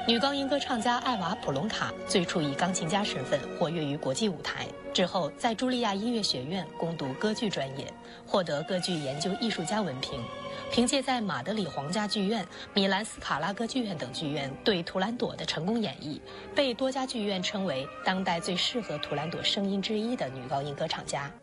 女高音歌唱家艾娃·普隆卡最初以钢琴家身份活跃于国际舞台，之后在茱莉亚音乐学院攻读歌剧专业，获得歌剧研究艺术家文凭。凭借在马德里皇家剧院、米兰斯卡拉歌剧院等剧院对图兰朵的成功演绎，被多家剧院称为当代最适合图兰朵声音之一的女高音歌唱家。